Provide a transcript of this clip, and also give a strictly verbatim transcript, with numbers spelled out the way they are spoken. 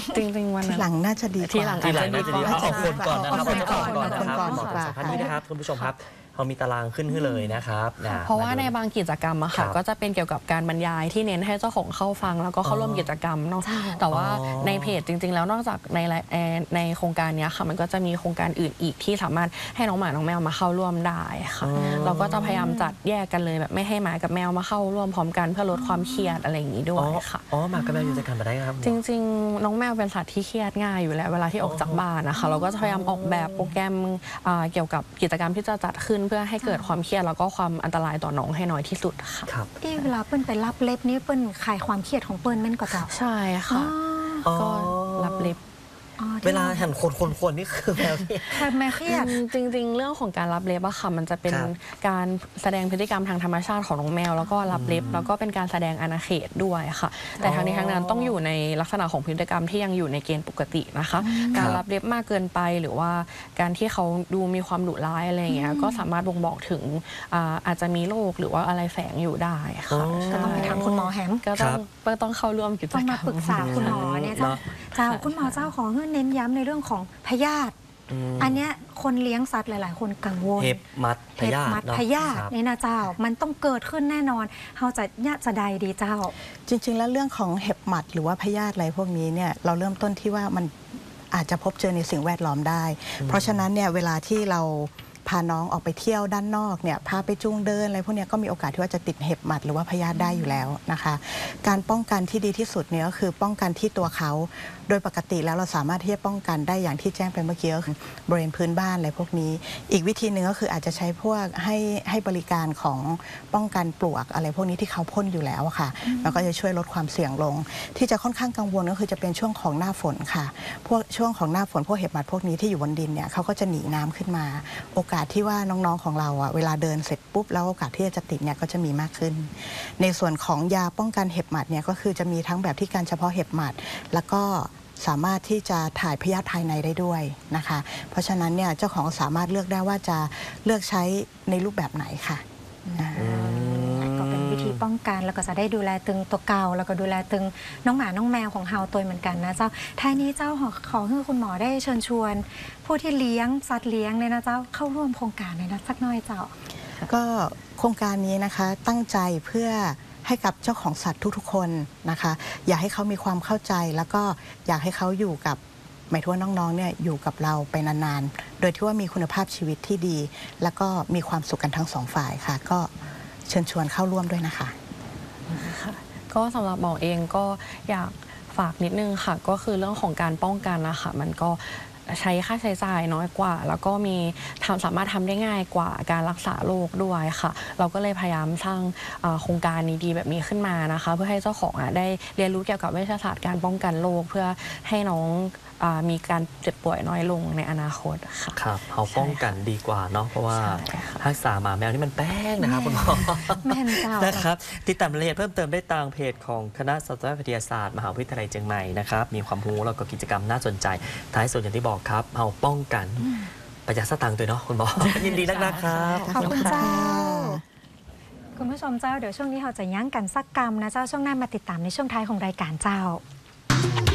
จริงๆวันนั้นหลังน่าจะดีกว่าที่หลังทีหลังน่าจะดีเอาเอาคนก่อนนะครับเอาคนก่อนก่อนนะครับเอาคนก่อนบอกดีกว่าสำคัญนี้นะครับคุณผู้ชมครับเรามีตารางขึ้นให้เลยนะครับนะเพราะว่าในบางกิจกรรมอะค่ะก็จะเป็นเกี่ยวกับการบรรยายที่เน้นให้เจ้าของเข้าฟังแล้วก็เข้าร่วมกิจกรรมเนาะแต่ว่าในเพจจริงๆแล้วนอกจากในในโครงการนี้ค่ะมันก็จะมีโครงการอื่นอีกที่สามารถให้น้องหมาน้องแมวมาเข้าร่วมได้ค่ะเราก็จะพยายามจัดแยกกันเลยแบบไม่ให้หมากับแมวมาเข้าร่วมพร้อมกันเพื่อลดความเครียดอะไรอย่างนี้ด้วยค่ะอ๋อหมากับแมวอยู่ด้วยกันมาได้ครับจริงๆน้องแมวเป็นสัตว์ที่เครียดง่ายอยู่แล้วเวลาที่ออกจากบ้านนะคะเราก็จะพยายามออกแบบโปรแกรมเกี่ยวกับกิจกรรมที่จะจัดขึ้นเพื่อให้เกิดความเครียดแล้วก็ความอันตรายต่อน้องให้น้อยที่สุดค่ะครับเวลาเปิ้ลไปรับเล็บนี่เปิ้ลคลายความเครียดของเปิ้ลนั่นก็จะใช่ค่ะก็รับเล็บเวลาหันคนคนคนนี่คือแมวที่แมวเครียดจริงๆเรื่องของการรับเล็บอะค่ะมันจะเป็นการแสดงพฤติกรรมทางธรรมชาติของน้องแมวแล้วก็รับเล็บแล้วก็เป็นการแสดงอาณาเขตด้วยค่ะแต่ทางนี้ทางนั้นต้องอยู่ในลักษณะของพฤติกรรมที่ยังอยู่ในเกณฑ์ปกตินะคะการรับเล็บมากเกินไปหรือว่าการที่เขาดูมีความดุร้ายอะไรอย่างเงี้ยก็สามารถบ่งบอกถึงอาจจะมีโรคหรือว่าอะไรแฝงอยู่ได้ค่ะก็ต้องไปถามคุณหมอแฮมก็ต้องต้องเข้าร่วมกิจกรรมต้องมาปรึกษาคุณหมอเนี่ยเจ้าเจ้าคุณหมอเจ้าขอเน้นย้ำในเรื่องของพยาธิอันเนี้ยคนเลี้ยงสัตว์หลายๆคนกังวลเห็บมัดพยาธิพยาธินี่นะเจ้ามันต้องเกิดขึ้นแน่นอนเราจะเนี่ยจะใดดีเจ้าจริงๆแล้วเรื่องของเห็บหมัดหรือว่าพยาธิอะไรพวกนี้เนี่ยเราเริ่มต้นที่ว่ามันอาจจะพบเจอในสิ่งแวดล้อมได้เพราะฉะนั้นเนี่ยเวลาที่เราพาน้องออกไปเที่ยวด้านนอกเนี่ยพาไปจูงเดินอะไรพวกนี้ก็มีโอกาสที่ว่าจะติดเห็บหมัดหรือว่าพยาธิได้อยู่แล้วนะคะการป้องกันที่ดีที่สุดเนี่ยก็คือป้องกันที่ตัวเขาโดยปกติแล้วเราสามารถที่จะป้องกันได้อย่างที่แจ้งไปเมื่อกี้ก็คือบริเวณพื้นบ้านอะไรพวกนี้อีกวิธีหนึ่งก็คืออาจจะใช้พวกให้ให้บริการของป้องกันปลวกอะไรพวกนี้ที่เขาพ่นอยู่แล้วค่ะมันก็จะช่วยลดความเสี่ยงลงที่จะค่อนข้างกังวลก็คือจะเป็นช่วงของหน้าฝนค่ะพวกช่วงของหน้าฝนพวกเห็บหมัดพวกนี้ที่อยู่บนดินเนี่ยเขาก็จะหนีน้ำขึ้นมาโอกาสที่ว่าน้องๆของเราอะเวลาเดินเสร็จปุ๊บแล้วโอกาสที่จะติดเนี่ยก็จะมีมากขึ้นในส่วนของยาป้องกันเห็บหมัดเนี่ยก็คือจะมีทั้งแบบที่การเฉพาะเห็บหมัดแล้วก็สามารถที่จะถ่ายพยาธิภายในได้ด้วยนะคะเพราะฉะนั้นเนี่ยเจ้าของสามารถเลือกได้ว่าจะเลือกใช้ในรูปแบบไหนค่ะก็เป็นวิธีป้องกันแล้วก็จะได้ดูแลตึงตัวเก่าแล้วก็ดูแลตึงน้องหมาน้องแมวของเฮาตัวเหมือนกันนะเจ้าท้ายนี้เจ้าขอขอให้คุณหมอได้เชิญชวนผู้ที่เลี้ยงสัตว์เลี้ยงเนี่ยนะเจ้าเข้าร่วมโครงการเลยนะสักน้อยเจ้าก็โครงการนี้นะคะตั้งใจเพื่อให้กับเจ้าของสัตว์ทุกๆคนนะคะอยากให้เขามีความเข้าใจแล้วก็อยากให้เขาอยู่กับหมายถึงว่าน้องๆเนี่ยอยู่กับเราไปนานๆโดยที่ว่ามีคุณภาพชีวิตที่ดีแล้วก็มีความสุขกันทั้งสองฝ่ายค่ะก็เชิญชวนเข้าร่วมด้วยนะคะก็สำหรับหมอเองก็อยากฝากนิดนึงค่ะก็คือเรื่องของการป้องกันนะคะมันก็ใช้ค่าใช้จ่ายน้อยกว่าแล้วก็มีทำสามารถทำได้ง่ายกว่าการรักษาโรคด้วยค่ะเราก็เลยพยายามสร้างโครงการดีๆแบบนี้ขึ้นมานะคะเพื่อให้เจ้าของได้เรียนรู้เกี่ยวกับเวชศาสตร์การป้องกันโรคเพื่อให้น้องมีการเจ็บป่วยน้อยลงในอนาคตค่ะครับเขาป้องกันดีกว่าเนาะเพราะว่ารักษาหมาแมวนี่มันแป้งนะครับคุณหมอแม่นเจ้านะครับติดตามรายละเอียดเพิ่มเติมได้ทางเพจของคณะสัตววิทยาศาสตร์มหาวิทยาลัยเชียงใหม่นะครับมีความรู้แล้วก็กิจกรรมน่าสนใจท้ายสุดอย่างที่บอกครับเอาป้องกันประหยัดสตางค์ตัวเนาะคุณหมอยินดีนักนะครับขอบคุณเจ้าคุณผู้ชมเจ้าเดี๋ยวช่วงนี้เราจะยั้งกันสักกรรมนะเจ้าช่วงหน้ามาติดตามในช่วงท้ายของรายการเจ้า